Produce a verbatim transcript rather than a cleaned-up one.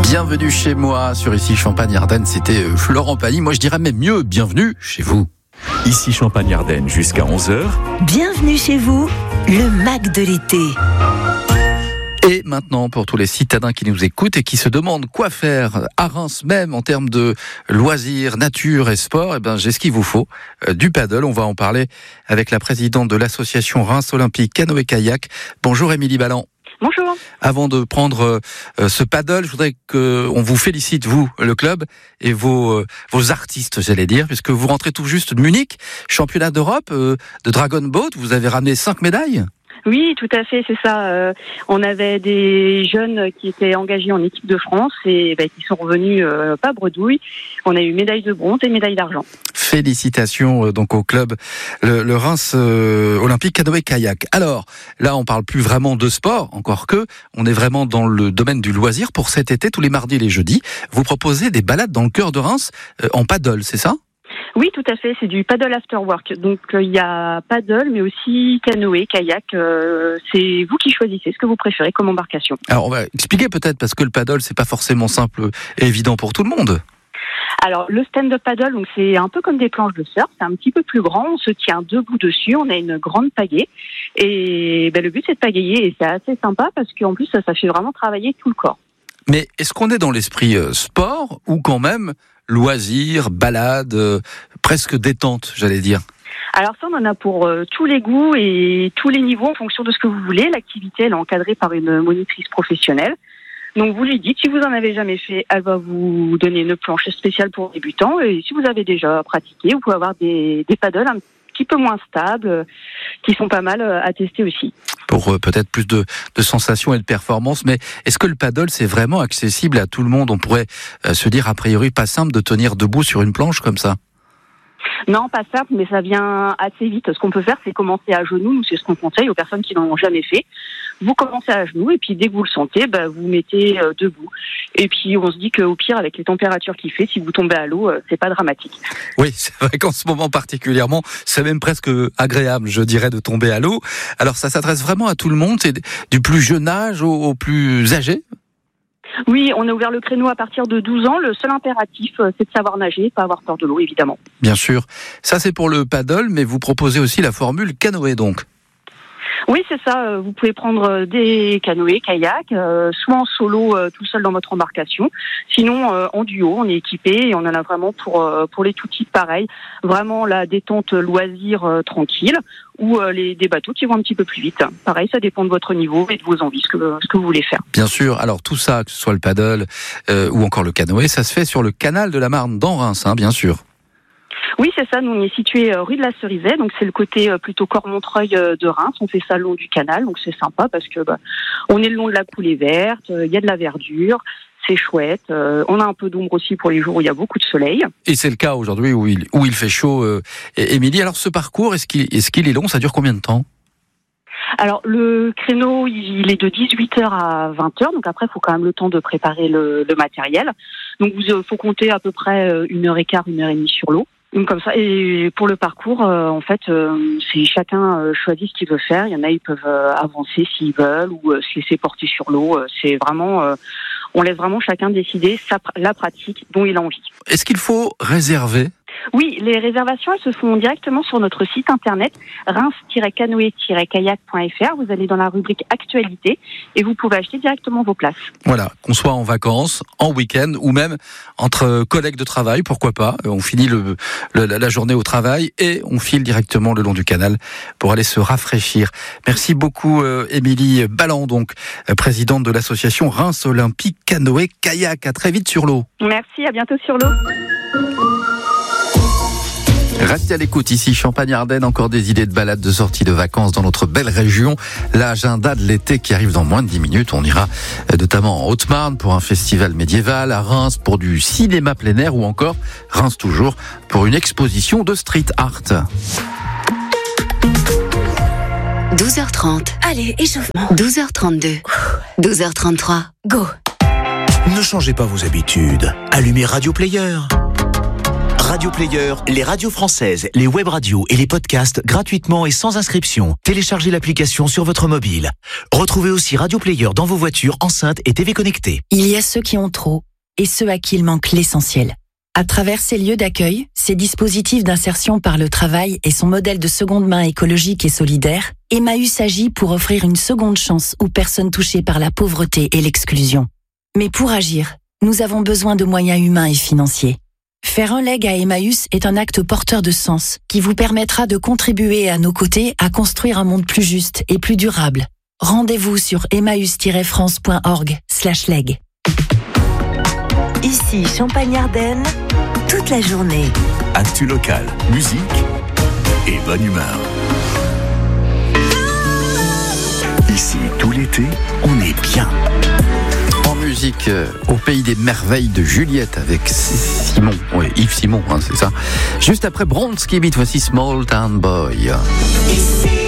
Bienvenue chez moi sur Ici Champagne-Ardenne, c'était Florent Pagny. Moi je dirais même mieux, bienvenue chez vous. Ici Champagne-Ardenne jusqu'à onze heures. Bienvenue chez vous, le Mac de l'été. Et maintenant, pour tous les citadins qui nous écoutent et qui se demandent quoi faire à Reims, même en termes de loisirs, nature et sport, eh ben, j'ai ce qu'il vous faut, euh, du paddle. On va en parler avec la présidente de l'association Reims Olympique Canoë-Kayak. Bonjour Émilie Balland. Bonjour. Avant de prendre euh, ce paddle, je voudrais qu'on vous félicite, vous, le club, et vos, euh, vos artistes, j'allais dire, puisque vous rentrez tout juste de Munich, championnat d'Europe euh, de Dragon Boat, vous avez ramené cinq médailles. Oui, tout à fait, c'est ça. Euh, on avait des jeunes qui étaient engagés en équipe de France et bah, qui sont revenus euh, pas bredouille. On a eu médaille de bronze et médaille d'argent. Félicitations euh, donc au club, le, le Reims euh, Olympique Canoë-Kayak. Alors, là, on parle plus vraiment de sport, encore que, on est vraiment dans le domaine du loisir. Pour cet été, tous les mardis et les jeudis, vous proposez des balades dans le cœur de Reims euh, en paddle, c'est ça ? Oui, tout à fait. C'est du paddle after work. Donc, il euh, y a paddle, mais aussi canoë, kayak. Euh, c'est vous qui choisissez ce que vous préférez comme embarcation. Alors, on va expliquer peut-être, parce que le paddle, c'est pas forcément simple et évident pour tout le monde. Alors, le stand-up paddle, donc c'est un peu comme des planches de surf. C'est un petit peu plus grand. On se tient debout dessus. On a une grande pagaie. Et ben, le but, c'est de pagayer. Et c'est assez sympa parce qu'en plus, ça, ça fait vraiment travailler tout le corps. Mais est-ce qu'on est dans l'esprit euh, sport ou quand même loisirs, balades, euh, presque détente, j'allais dire? Alors ça, on en a pour euh, tous les goûts et tous les niveaux en fonction de ce que vous voulez. L'activité, elle est encadrée par une monitrice professionnelle. Donc vous lui dites, si vous en avez jamais fait, elle va vous donner une planche spéciale pour débutants. Et si vous avez déjà pratiqué, vous pouvez avoir des, des paddles un petit peu moins stables, qui sont pas mal à tester aussi. Pour euh, peut-être plus de, de sensations et de performances, mais est-ce que le paddle, c'est vraiment accessible à tout le monde? On pourrait euh, se dire, a priori, pas simple de tenir debout sur une planche comme ça. Non, pas simple, mais ça vient assez vite. Ce qu'on peut faire, c'est commencer à genoux. Nous, c'est ce qu'on conseille aux personnes qui n'en ont jamais fait. Vous commencez à genoux et puis dès que vous le sentez, bah, vous mettez euh, debout. Et puis on se dit qu'au pire, avec les températures qu'il fait, si vous tombez à l'eau, euh, c'est pas dramatique. Oui, c'est vrai qu'en ce moment particulièrement, c'est même presque agréable, je dirais, de tomber à l'eau. Alors ça s'adresse vraiment à tout le monde, c'est du plus jeune âge au, au plus âgé? Oui, on a ouvert le créneau à partir de douze ans. Le seul impératif, c'est de savoir nager, pas avoir peur de l'eau, évidemment. Bien sûr. Ça, c'est pour le paddle, mais vous proposez aussi la formule canoë, donc. Oui, c'est ça. Vous pouvez prendre des canoës, kayaks, euh, soit en solo, euh, tout seul dans votre embarcation. Sinon, euh, en duo, on est équipé et on en a vraiment pour euh, pour les tout types pareil. Vraiment la détente loisir euh, tranquille ou euh, les des bateaux qui vont un petit peu plus vite. Pareil, ça dépend de votre niveau et de vos envies, ce que ce que vous voulez faire. Bien sûr. Alors tout ça, que ce soit le paddle euh, ou encore le canoë, ça se fait sur le canal de la Marne dans Reims, hein, bien sûr. Oui, c'est ça. Nous, on est situé rue de la Cerisay, donc c'est le côté plutôt Cormontreuil de Reims. On fait ça le long du canal, donc c'est sympa parce que bah, on est le long de la coulée verte, il y a de la verdure, c'est chouette. Euh, on a un peu d'ombre aussi pour les jours où il y a beaucoup de soleil. Et c'est le cas aujourd'hui où il, où il fait chaud. Euh, Émilie, alors ce parcours, est-ce qu'il, est-ce qu'il est long? Ça dure combien de temps? Alors le créneau, il est de dix-huit heures à vingt heures, donc après il faut quand même le temps de préparer le, le matériel. Donc il faut compter à peu près une heure et quart, une heure et demie sur l'eau. Donc comme ça. Et pour le parcours, euh, en fait, euh, c'est chacun euh, choisit ce qu'il veut faire. Il y en a, ils peuvent euh, avancer s'ils veulent ou euh, se laisser porter sur l'eau. Euh, c'est vraiment, euh, on laisse vraiment chacun décider sa, la pratique dont il a envie. Est-ce qu'il faut réserver? Oui, les réservations, elles se font directement sur notre site internet reims tiret canoë tiret kayak point f r. Vous allez dans la rubrique actualité et vous pouvez acheter directement vos places. Voilà, qu'on soit en vacances, en week-end ou même entre collègues de travail, pourquoi pas. On finit le, le, la journée au travail et on file directement le long du canal pour aller se rafraîchir. Merci beaucoup euh, Émilie Balland, donc euh, présidente de l'association Reims Olympique Canoë-Kayak. À très vite sur l'eau. Merci, à bientôt sur l'eau. Restez à l'écoute, ici Champagne-Ardenne, encore des idées de balades, de sorties de vacances dans notre belle région. L'agenda de l'été qui arrive dans moins de dix minutes. On ira notamment en Haute-Marne pour un festival médiéval, à Reims pour du cinéma plein air ou encore Reims toujours pour une exposition de street art. douze heures trente. Allez, échauffement. douze heures trente-deux. douze heures trente-trois. Go. Ne changez pas vos habitudes. Allumez Radio Player. Radio Player, les radios françaises, les web radios et les podcasts gratuitement et sans inscription. Téléchargez l'application sur votre mobile. Retrouvez aussi Radio Player dans vos voitures, enceintes et T V connectées. Il y a ceux qui ont trop et ceux à qui il manque l'essentiel. À travers ces lieux d'accueil, ces dispositifs d'insertion par le travail et son modèle de seconde main écologique et solidaire, Emmaüs agit pour offrir une seconde chance aux personnes touchées par la pauvreté et l'exclusion. Mais pour agir, nous avons besoin de moyens humains et financiers. Faire un leg à Emmaüs est un acte porteur de sens qui vous permettra de contribuer à nos côtés à construire un monde plus juste et plus durable. Rendez-vous sur emmaüs tiret france point org slash leg. Ici Champagne-Ardenne, toute la journée. Actu local, musique et bonne humeur. Ici, tout l'été, on est bien. En musique, euh, au pays des merveilles de Juliette avec Simon, oui, Yves Simon, hein, c'est ça. Juste après Bronski Beat, voici Small Town Boy. Ici.